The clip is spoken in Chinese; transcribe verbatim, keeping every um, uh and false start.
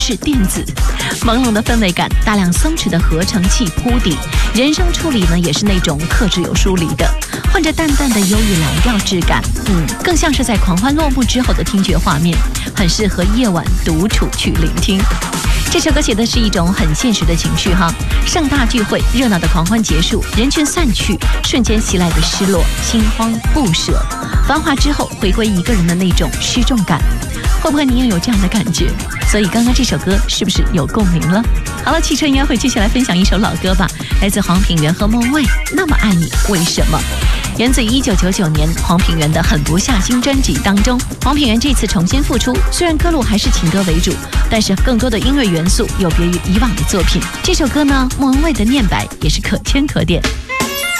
是电子，朦胧的氛围感，大量松弛的合成器铺底，人声处理呢也是那种克制有疏离的，换着淡淡的忧郁蓝调质感，嗯，更像是在狂欢落幕之后的听觉画面，很适合夜晚独处去聆听。这首歌写的是一种很现实的情绪哈，盛大聚会，热闹的狂欢结束，人群散去，瞬间袭来的失落、心慌、不舍，繁华之后回归一个人的那种失重感。会不会你也有这样的感觉？所以刚刚这首歌是不是有共鸣了？好了，汽车音乐会接下来分享一首老歌吧，来自黄品源和孟蔚，《那么爱你为什么》。源自于一九九九年黄品源的《狠不下心》专辑当中，黄品源这次重新复出，虽然歌路还是情歌为主，但是更多的音乐元素有别于以往的作品。这首歌呢，莫文蔚的念白也是可圈可点。